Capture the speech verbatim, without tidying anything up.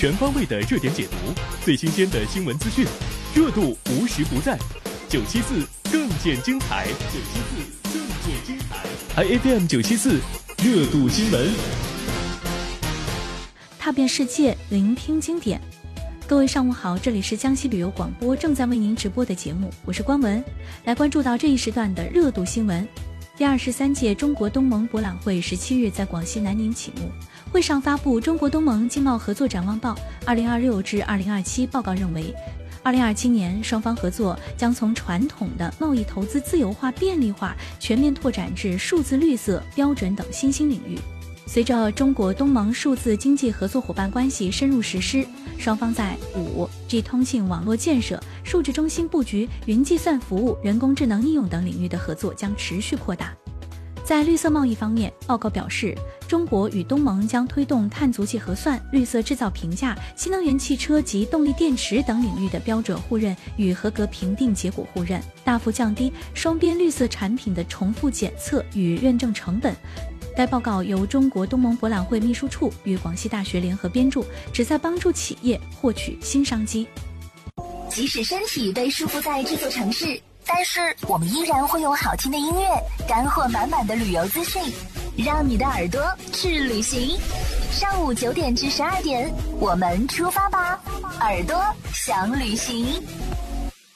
全方位的热点解读，最新鲜的新闻资讯，热度无时不在。九七四更见精彩，九七四更见精彩。I F M 九七四热度新闻， 踏遍世界，聆听经典。各位上午好，这里是江西旅游广播正在为您直播的节目，我是关文。来关注到这一时段的热度新闻。第二十三届中国东盟博览会十七日在广西南宁启幕。会上发布《中国东盟经贸合作展望报（二零二六至二零二七）》报告，认为二零二七年双方合作将从传统的贸易投资自由化便利化全面拓展至数字绿色、标准等新兴领域。随着中国东盟数字经济合作伙伴关系深入实施，双方在五 G 通信网络建设、数字中心布局、云计算服务、人工智能应用等领域的合作将持续扩大。在绿色贸易方面，报告表示，中国与东盟将推动碳足迹核算、绿色制造评价、新能源汽车及动力电池等领域的标准互认与合格评定结果互认，大幅降低双边绿色产品的重复检测与认证成本。该报告由中国东盟博览会秘书处与广西大学联合编著，旨在帮助企业获取新商机。 即使身体被束缚在这座城市，但是我们依然会用好听的音乐，干货满满的旅游资讯，让你的耳朵去旅行。上午九点至十二点，我们出发吧，耳朵想旅行。